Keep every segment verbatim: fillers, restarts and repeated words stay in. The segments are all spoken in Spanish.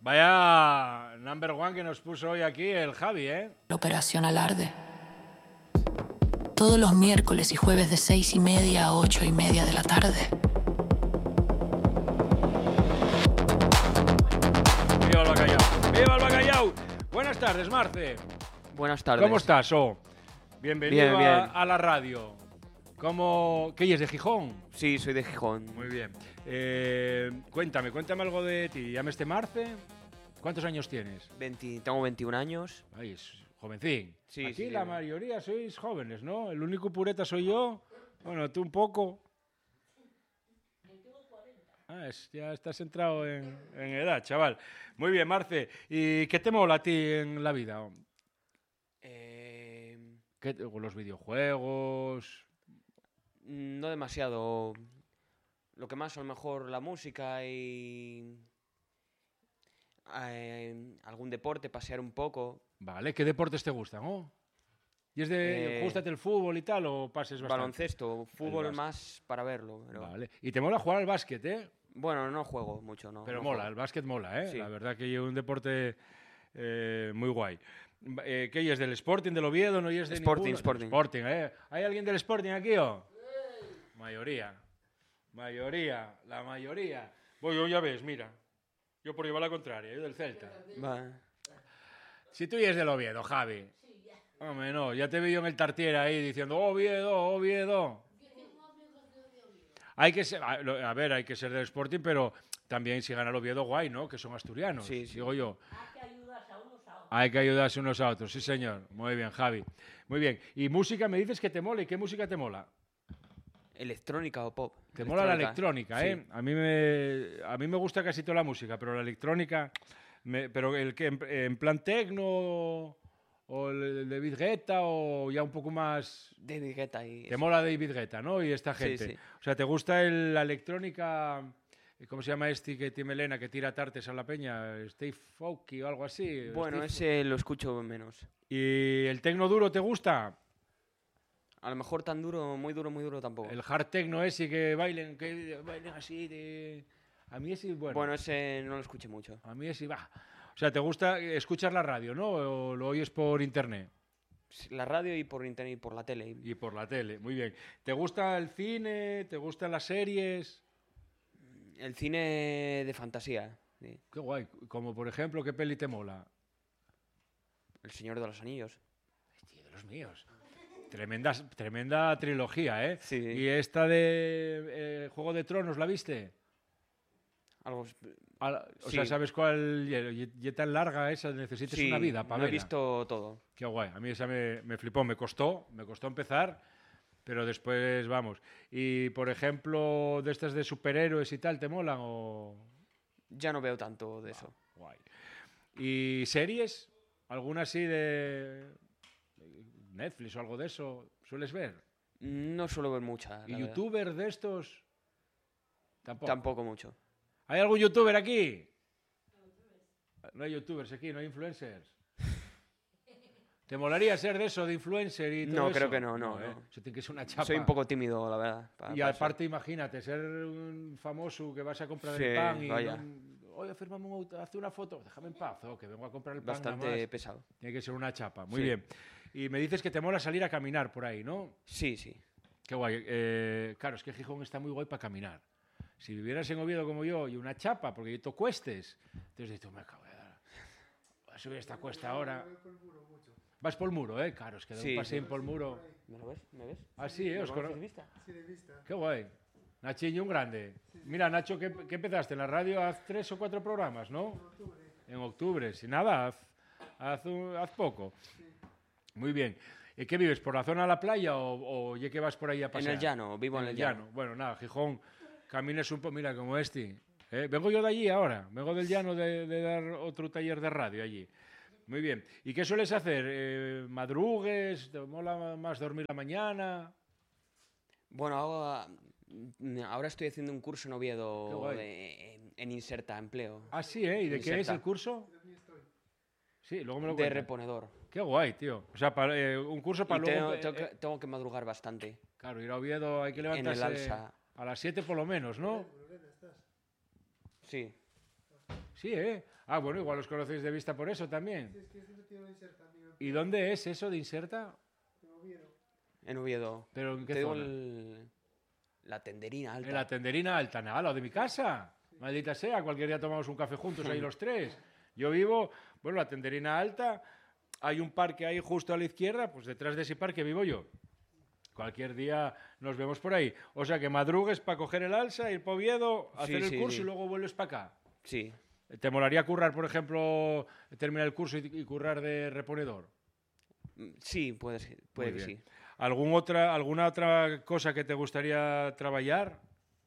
Vaya number one que nos puso hoy aquí el Javi, ¿eh? Operación Alarde. Todos los miércoles y jueves de seis y media a ocho y media de la tarde. ¡Viva el bacallao! ¡Viva el bacallao! Buenas tardes, Marce. Buenas tardes. ¿Cómo estás, oh? Bienvenido Bien, bien. A, a la radio. ¿Cómo... ¿Qué es de Gijón? Sí, soy de Gijón. Muy bien. Eh, cuéntame, cuéntame algo de ti. ¿Llames este Marce? ¿Cuántos años tienes? veinte, tengo veintiún años. Ay, es jovencín. Sí, Aquí sí, la sí. mayoría sois jóvenes, ¿no? El único pureta soy yo. Bueno, tú un poco. Ah, es, ya estás entrado en, en edad, chaval. Muy bien, Marce. ¿Y qué te mola a ti en la vida? Eh, ¿Qué te- los videojuegos? no demasiado. Lo que más, a lo mejor, la música y... eh, algún deporte, pasear un poco. Vale, ¿qué deportes te gustan, oh? ¿Y es de... Eh, ¿Gústate el fútbol y tal o pases bastante? Baloncesto, fútbol básquet. más para verlo. Pero... Vale. ¿Y te mola jugar al básquet, eh? Bueno, no juego mucho, ¿no? Pero no mola, juego. el básquet mola, ¿eh? Sí. La verdad que es un deporte eh, muy guay. Eh, ¿Qué es del Sporting, del Oviedo? ¿No es de Sporting, ninguno? Sporting. Sporting, ¿eh? ¿Hay alguien del Sporting aquí o? Mayoría. Mayoría, la mayoría. Voy, yo ya ves, mira. Yo por llevar la contraria, yo del Celta. Va. Si tú ya es del Oviedo, Javi. Hombre, no, ya te vi yo en el Tartiere ahí diciendo Oviedo, Oviedo. Hay que ser, a lo- a ver, hay que ser del Sporting, pero también si gana el Oviedo, guay, ¿no? Que son asturianos, Sí, sí. digo yo. Hay que ayudarse unos a otros, sí señor. Muy bien, Javi. Muy bien. ¿Y música me dices que te mola? ¿Y qué música te mola? Electrónica o pop. Te mola la electrónica, ¿eh? Sí. A mí me, a mí me gusta casi toda la música, pero la electrónica, me- pero el que en, en plan tecno o el de David Guetta o ya un poco más... David Guetta y... Te mola David Guetta, ¿no? Y esta Sí, gente. sí. O sea, ¿te gusta el- la electrónica? ¿Cómo se llama este que tiene melena, que tira tartes a la peña? Steve Aoki o algo así. Bueno, Steve- ese lo escucho menos. ¿Y el tecno duro te gusta? A lo mejor tan duro, muy duro, muy duro tampoco. El hard techno ese que bailen, que bailen así de... A mí ese, bueno, Bueno, ese no lo escuché mucho. a mí ese va. O sea, ¿te gusta escuchar la radio, no? ¿O lo oyes por internet La radio y por internet y por la tele. y por la tele? Muy bien. ¿Te gusta el cine? ¿Te gustan las series? El cine de fantasía. Sí. Qué guay. Como por ejemplo, ¿qué peli te mola? El Señor de los Anillos. Tío, de los míos. Tremenda, tremenda trilogía, ¿eh? Sí. ¿Y esta de eh, Juego de Tronos la viste? Algo... A la- o Sí. sea, ¿sabes cuál? Y, y tan larga esa, necesitas Sí, una vida para no he verla. visto todo. Qué guay. A mí esa me, me flipó, me costó, me costó empezar, pero después vamos. Y por ejemplo, de estas de superhéroes y tal, ¿te molan o...? Ya no veo tanto de eso. Guay. ¿Y series? ¿Alguna así de Netflix o algo de eso? ¿Sueles ver? No suelo ver mucha. ¿Y la verdad. youtubers de estos? Tampoco. Tampoco mucho. ¿Hay algún youtuber aquí? No hay youtubers aquí, no hay influencers. ¿Te molaría ser de eso, de influencer y todo No, eso? creo que no, no, ¿eh? no. Eso tiene que ser una chapa. Soy un poco tímido, la verdad. para- Y para eso. aparte, imagínate, ser un famoso que vas a comprar Sí, el pan y... vaya. no- Oye, fírmame un auto, haz una foto. Déjame en paz, oh, que vengo a comprar el pan nada Bastante más. pesado. Tiene que ser una chapa. Muy Sí. bien. Y me dices que te mola salir a caminar por ahí, ¿no? Sí, sí. Qué guay. Eh, claro, es que Gijón está muy guay para caminar. Si vivieras en Oviedo como yo y una chapa, porque yo te cuestes, entonces dices, tú me acabo de dar. Voy a subir esta cuesta ahora. Vas por el muro, ¿eh? Claro, es que de Sí, un paseo sí. por el muro. ¿Me lo ves? ¿Me ves? Ah, sí, ¿eh? ¿Me Os conoces cono- de vista? Qué guay. Nachiño, un grande. Mira, Nacho, ¿qué, qué empezaste? En la radio haz tres o cuatro programas, ¿no? En octubre. Si nada, haz, haz, un- haz poco. Muy bien. ¿Y qué vives? ¿Por la zona de la playa o, o ya que vas por ahí a En pasear? el llano, vivo en, el llano. Bueno, nada, Gijón, camines un poco, mira, como este. ¿eh? Vengo yo de allí ahora, vengo del llano de, de dar otro taller de radio allí. Muy bien. ¿Y qué sueles hacer? Eh, ¿Madrugues? ¿Te mola más dormir la mañana? Bueno, ahora, mm, ahora estoy haciendo un curso en Qué Oviedo guay. de- en, en Inserta Empleo. Ah, sí, ¿eh? ¿Y de qué es Inserta. el curso? Sí, luego me lo De cuentas. reponedor. Qué guay, tío. O sea, para, eh, un curso para Y luego... tengo, eh, tengo que, eh, tengo que madrugar bastante. claro, ir a Oviedo hay que En el levantarse Alsa. a las siete por lo menos, ¿no? Sí. Sí, ¿eh? Ah, bueno, igual os conocéis de vista por eso también. Sí, es que siempre tiene una inserta, amigo. ¿Y dónde es eso de Inserta? En Oviedo. En Oviedo. ¿Pero en qué Te digo zona? el- la tenderina alta. En la tenderina alta, al lado de mi casa. Maldita sea, cualquier día tomamos un café juntos ahí los tres. Yo vivo, bueno, la tenderina alta, hay un parque ahí justo a la izquierda, pues detrás de ese parque vivo yo. Cualquier día nos vemos por ahí. O sea que madrugues para coger el alza, ir para Oviedo, Sí, hacer el sí, curso sí. y luego vuelves para acá. Sí. ¿Te molaría currar, por ejemplo, terminar el curso y, y currar de reponedor? Mm, Sí, puede, ser- puede Muy que bien. sí. ¿Algún otra, ¿Alguna otra cosa que te gustaría trabajar?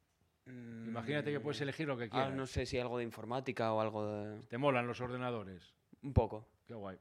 Mm, Imagínate que puedes elegir lo que ah, quieras. no sé si algo de informática o algo de... ¿Te molan los ordenadores? Un poco. Qué guay.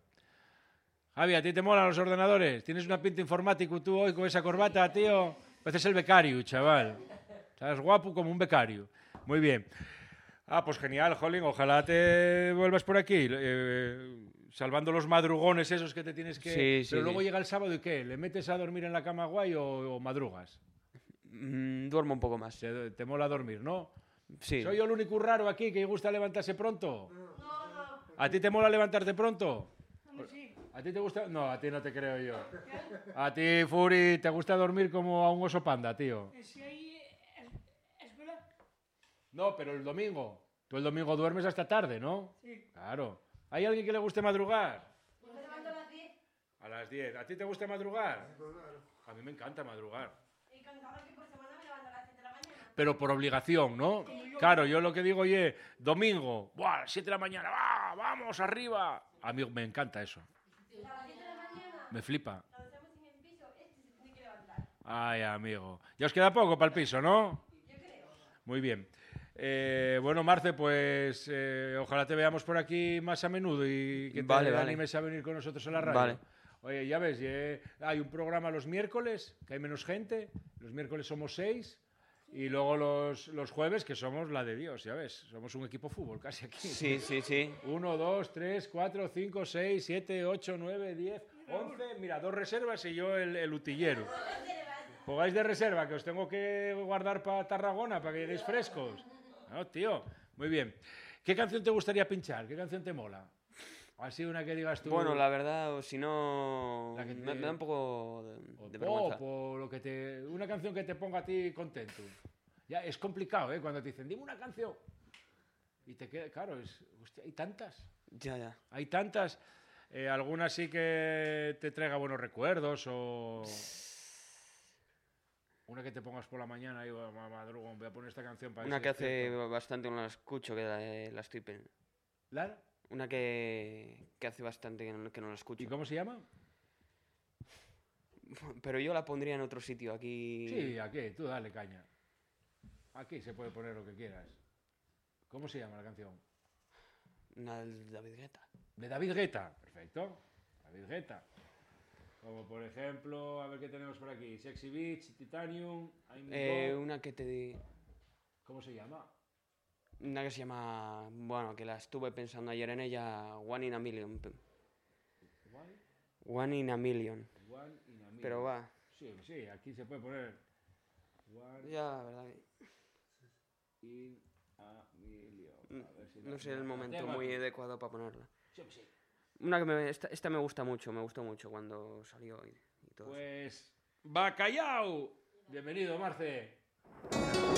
Javi, ¿a ti te molan los ordenadores? ¿Tienes una pinta informático tú hoy con esa corbata, tío? Pareces el becario, chaval. Estás guapo como un becario. Muy bien. Ah, pues genial, Jolín. Ojalá te vuelvas por aquí. eh, salvando los madrugones esos que te tienes que... Sí, sí, Pero luego sí. llega el sábado y ¿qué? ¿Le metes a dormir en la cama guay o, o madrugas? Mm, duermo un poco más. Te, te mola dormir, ¿no? Sí. ¿Soy yo el único raro aquí que gusta levantarse pronto? ¿A ti te mola levantarte pronto? ¿A ti te gusta? No, a ti no te creo yo. A ti, Furi, te gusta dormir como a un oso panda, tío. Si hay es- escuela, No, pero el domingo. Tú el domingo duermes hasta tarde, ¿no? sí. Claro. ¿Hay alguien que le guste madrugar? Yo me levanto a las diez A las diez. ¿A ti te gusta madrugar? Pues claro. A mí me encanta madrugar. y contaba que por semana me levanto a las siete de la mañana. Pero por obligación, ¿no? Claro, yo lo que digo, oye, domingo, ¡buah! A las siete de la mañana, ¡va! ¡Vamos, arriba! A mí me encanta eso. Y a las siete de la mañana, Me flipa. cuando estamos en el piso, este se tiene que levantar. Ay, amigo. Ya os queda poco para el piso, ¿no? Yo creo. Muy bien. Eh, bueno, Marce, pues eh, ojalá te veamos por aquí más a menudo y que te Vale, vale. animes a venir con nosotros a la radio. Vale. Oye, ya ves, eh, hay un programa los miércoles, que hay menos gente. Los miércoles somos seis. Y luego los, los jueves, que somos la de Dios, ya ves. Somos un equipo fútbol casi aquí. Sí, sí, sí. Uno, dos, tres, cuatro, cinco, seis, siete, ocho, nueve, diez, once. Mira, dos reservas y yo el, el utillero. ¿Jugáis de reserva? Que os tengo que guardar para Tarragona, para que lleguéis frescos. No, tío. Muy bien. ¿Qué canción te gustaría pinchar? ¿Qué canción te mola? Así una que digas tú. Bueno, la verdad, o si no... La que Me, te- me da un poco o de, de pop, vergüenza. o lo que te, una canción que te ponga a ti contento. Ya, es complicado, ¿eh? Cuando te dicen, dime una canción. Y te queda, claro, es, hostia, hay tantas. Ya, ya. Hay tantas. Eh, alguna sí que te traiga buenos recuerdos o... Una que te pongas por la mañana y "Oh, ma- madrugón, voy a poner esta canción para Una ese que hace despierto". bastante que no la escucho, que la, la estoy... pen- ¿Lara? Una que, que hace bastante que no, que no la escucho. ¿Y cómo se llama? Pero yo la pondría en otro sitio, aquí... Sí, aquí, tú dale caña. Aquí se puede poner lo que quieras. ¿Cómo se llama la canción? Una de David Guetta. De David Guetta. Perfecto. David Guetta. Como por ejemplo, a ver qué tenemos por aquí. Sexy Beach, Titanium, I'm Eh, Go. una que te di... ¿Cómo se llama? Una que se llama... Bueno, que la estuve pensando ayer en ella, One in a Million. pe- One, One in a Million. one in a million. Pero va, Sí, sí, aquí se puede poner. One ya, la verdad que... in a million. A ver si No la- sé el la momento tengo muy aquí. adecuado para ponerla. Sí, sí. Una que me... Esta, esta me gusta mucho, me gustó mucho cuando salió y, y todo eso. Pues. ¡Bacallao! Bienvenido, Marce.